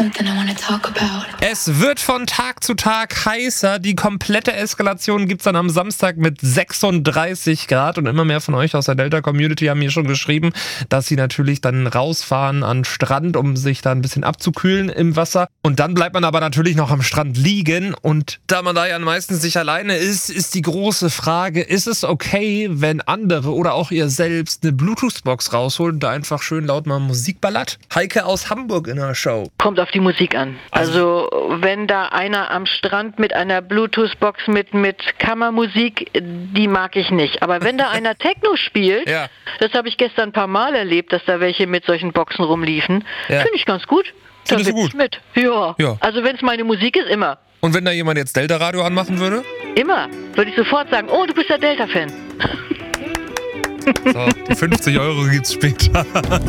Es wird von Tag zu Tag heißer. Die komplette Eskalation gibt's dann am Samstag mit 36 Grad. Und immer mehr von euch aus der Delta-Community haben mir schon geschrieben, dass sie natürlich dann rausfahren an den Strand, um sich da ein bisschen abzukühlen im Wasser. Und dann bleibt man aber natürlich noch am Strand liegen. Und da man da ja meistens nicht alleine ist die große Frage, ist es okay, wenn andere oder auch ihr selbst eine Bluetooth-Box rausholen und da einfach schön laut mal Musik ballert? Heike aus Hamburg in der Show. Kommt auf die Musik an. Also wenn da einer am Strand mit einer Bluetooth-Box mit Kammermusik, die mag ich nicht. Aber wenn da einer Techno spielt, Ja. das habe ich gestern ein paar Mal erlebt, dass da welche mit solchen Boxen rumliefen, Ja. finde ich ganz gut. Da Findest du bin ich mit. Ja. Ja. Also wenn es meine Musik ist, immer. Und wenn da jemand jetzt Delta-Radio anmachen würde? Immer. Würde ich sofort sagen, oh, du bist der Delta-Fan. So, die 50 € gibt's später.